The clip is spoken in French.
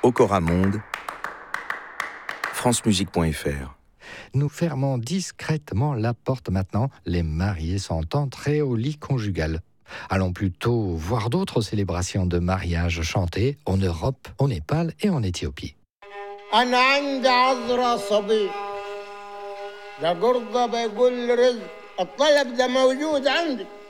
Okora Monde, francemusique.fr. Nous fermons discrètement la porte maintenant. Les mariés sont entrés au lit conjugal. Allons plutôt voir d'autres célébrations de mariage chantées en Europe, au Népal et en Éthiopie. أنا عندي عذرة صبي ده جرضة بيقول رزق الطلب ده موجود عندي